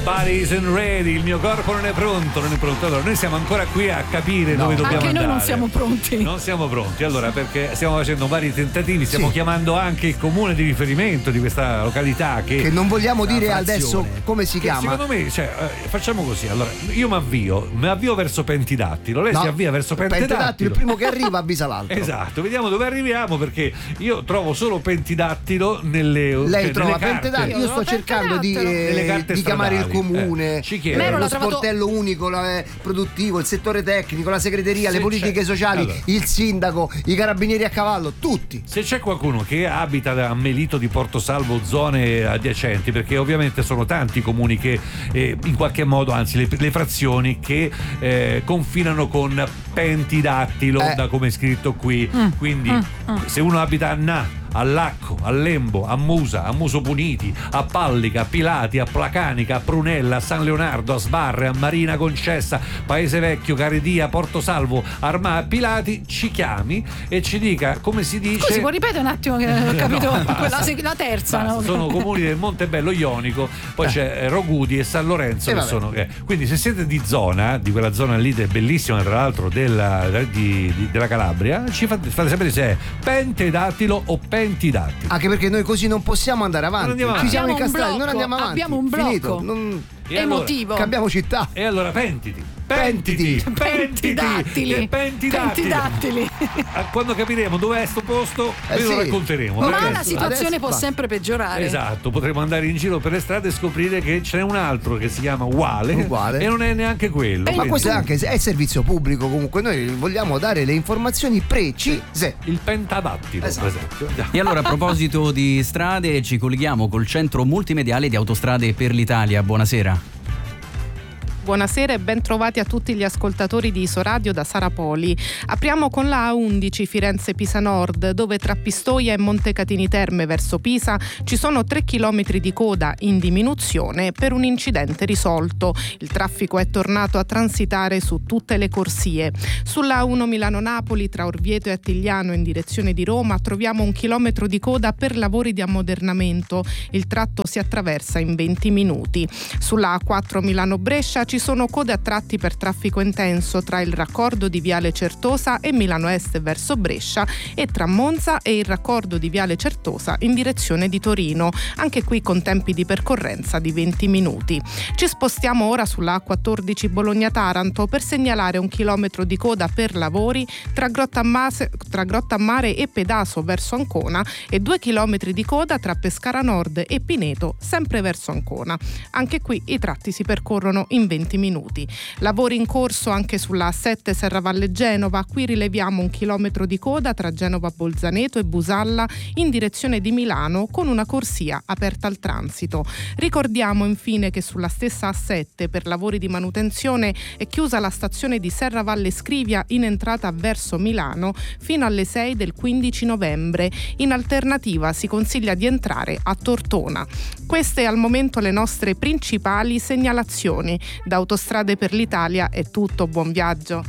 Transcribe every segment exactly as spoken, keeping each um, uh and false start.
Body's and ready, il mio corpo non è pronto, non è pronto. Allora, noi siamo ancora qui a capire no. dove dobbiamo anche andare. Noi non siamo pronti. Non siamo pronti, allora, perché stiamo facendo vari tentativi, stiamo sì. chiamando anche il comune di riferimento di questa località che, che non vogliamo dire frazione. Adesso come si che chiama. Secondo me, cioè, eh, facciamo così. Allora, io mi avvio, mi avvio verso Pentidattilo, lei no, si avvia verso Pentidattilo. Pentidattilo, il primo che arriva avvisa l'altro. Esatto, vediamo dove arriviamo, perché io trovo solo Pentidattilo nelle Lei nelle trova carte. Pentidattilo, io sto cercando di, eh, di chiamare il comune. Eh, ci Eh, lo sportello unico, la, eh, produttivo, il settore tecnico, la segreteria, se le politiche sociali, allora. il sindaco, i carabinieri a cavallo, tutti. Se c'è qualcuno che abita a Melito di Portosalvo, zone adiacenti, perché ovviamente sono tanti i comuni che eh, in qualche modo, anzi le, le frazioni che eh, confinano con Pentidattilo, eh. da come è scritto qui, mm. quindi mm. Mm. se uno abita a Na, a Lacco, a Lembo, a Musa, a Muso Puniti, a Pallica, a Pilati, a Placanica, a Prunella, a San Leonardo, a Sbarre, a Marina Concessa, Paese Vecchio, Caredia, Portosalvo, Armà, a Pilati, ci chiami e ci dica come si dice. Scusi, può ripetere un attimo che ho capito? No, quella, la terza, no? Sono comuni del Montebello Ionico, poi eh. c'è Rogudi e San Lorenzo, eh, che sono, eh. quindi se siete di zona, di quella zona lì bellissima tra l'altro della, di, di, della Calabria, ci fate, fate sapere se è Pentidattilo o Pentidattilo. Anche perché noi così non possiamo andare avanti, non ci siamo abbiamo incastrati, non andiamo avanti. Abbiamo un blocco. Finito. Non... emotivo. Allora, cambiamo città. E allora pentiti. Pentiti. Pentidattili. Pentidattili. Quando capiremo dov'è sto posto, eh ve lo sì. racconteremo. Ma perché... la situazione adesso può va. sempre peggiorare. Esatto, potremo andare in giro per le strade e scoprire che ce n'è un altro che si chiama uguale, uguale. e non è neanche quello. Ma quindi... questo è anche è servizio pubblico, comunque noi vogliamo dare le informazioni precise. Il pentadattilo, esatto. per esempio. E allora, a proposito di strade, ci colleghiamo col centro multimediale di Autostrade per l'Italia. Buonasera. Buonasera e ben trovati a tutti gli ascoltatori di Isoradio da Sara Poli. Apriamo con la A undici Firenze-Pisa Nord, dove tra Pistoia e Montecatini Terme verso Pisa ci sono tre chilometri di coda in diminuzione per un incidente risolto. Il traffico è tornato a transitare su tutte le corsie. Sulla A uno Milano-Napoli tra Orvieto e Attigliano in direzione di Roma troviamo un chilometro di coda per lavori di ammodernamento. Il tratto si attraversa in venti minuti. Sulla A quattro Milano-Brescia ci sono code a tratti per traffico intenso tra il raccordo di Viale Certosa e Milano Est verso Brescia e tra Monza e il raccordo di Viale Certosa in direzione di Torino, anche qui con tempi di percorrenza di venti minuti. Ci spostiamo ora sulla A quattordici Bologna-Taranto per segnalare un chilometro di coda per lavori tra Grottammare, tra Grottammare e Pedaso verso Ancona e due chilometri di coda tra Pescara Nord e Pineto sempre verso Ancona. Anche qui i tratti si percorrono in venti minuti. Lavori in corso anche sulla A sette Serravalle Genova, qui rileviamo un chilometro di coda tra Genova Bolzaneto e Busalla in direzione di Milano con una corsia aperta al transito. Ricordiamo infine che sulla stessa A sette per lavori di manutenzione è chiusa la stazione di Serravalle Scrivia in entrata verso Milano fino alle sei del quindici novembre. In alternativa si consiglia di entrare a Tortona. Queste al momento le nostre principali segnalazioni. Da Autostrade per l'Italia è tutto, buon viaggio.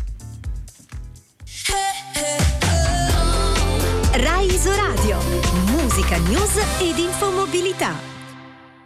Rai Isoradio, musica, news ed infomobilità.